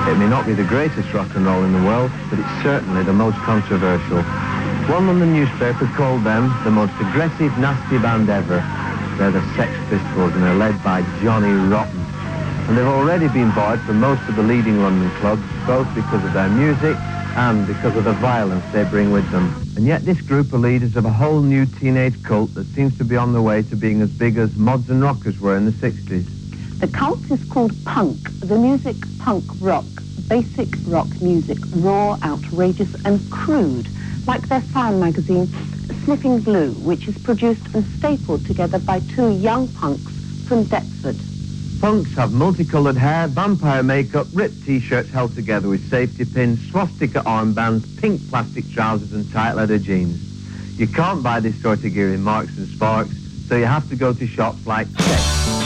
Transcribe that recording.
It may not be the greatest rock and roll in the world, but it's certainly the most controversial. One London newspaper called them the most aggressive, nasty band ever. They're the Sex Pistols and they're led by Johnny Rotten. And they've already been barred from most of the leading London clubs, both because of their music and because of the violence they bring with them. And yet this group are leaders of a whole new teenage cult that seems to be on the way to being as big as Mods and Rockers were in the 60s. The cult is called punk, the music punk rock, basic rock music, raw, outrageous and crude, like their fan magazine, Sniffing Glue, which is produced and stapled together by two young punks from Deptford. Punks have multicoloured hair, vampire makeup, ripped T-shirts held together with safety pins, swastika armbands, pink plastic trousers and tight leather jeans. You can't buy this sort of gear in Marks and Sparks, so you have to go to shops like Sex.